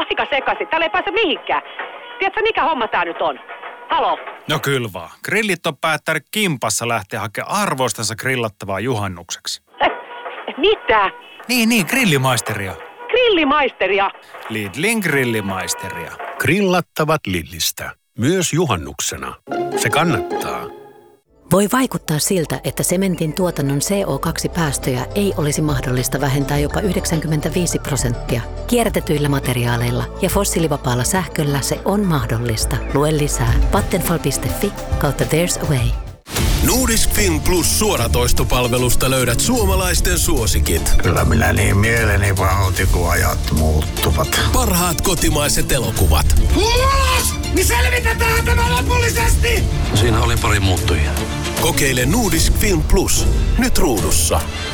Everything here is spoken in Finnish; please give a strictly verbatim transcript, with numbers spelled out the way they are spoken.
aika sekaisin. Täällä ei pääse mihinkään. Tiedätkö, mikä homma tää nyt on? Halo? No kyllä vaan. Grillit on päättänyt kimpassa lähteä hakemaan arvoistansa grillattavaa juhannukseksi. Eh, mitä? Niin, niin, grillimaisteria. Grillimaisteria? Lidlin grillimaisteria. Grillattavat Lidlistä. Myös juhannuksena. Se kannattaa. Voi vaikuttaa siltä, että sementin tuotannon C O kaksi päästöjä ei olisi mahdollista vähentää jopa yhdeksänkymmentäviisi prosenttia. Kierrätetyillä materiaaleilla ja fossiilivapaalla sähköllä se on mahdollista. Lue lisää vattenfall piste fi kautta there's a way. Nordisk Film Plus suoratoistopalvelusta löydät suomalaisten suosikit. Kyllä minä niin mieleni pahoitin, kun ajat muuttuvat. Parhaat kotimaiset elokuvat. Ulos! Niin selvitetään tämä lopullisesti! Siinä oli pari muuttujaa. Kokeile Nordisk Film Plus. Nyt ruudussa.